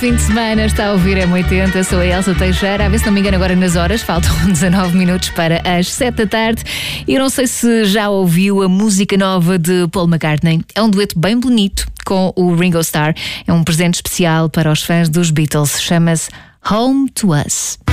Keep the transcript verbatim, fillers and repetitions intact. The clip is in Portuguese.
fim de semana, está a ouvir M oitenta, sou a Elsa Teixeira. A ver se não me engano agora nas horas, faltam dezanove minutos para as sete da tarde. E eu não sei se já ouviu a música nova de Paul McCartney. É um dueto bem bonito com o Ringo Starr. É um presente especial para os fãs dos Beatles. Chama-se Home to Us.